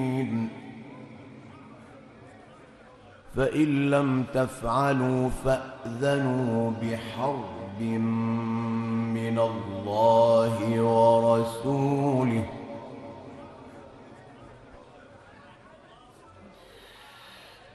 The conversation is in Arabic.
فإن لم تفعلوا فأذنوا بحرب من الله ورسوله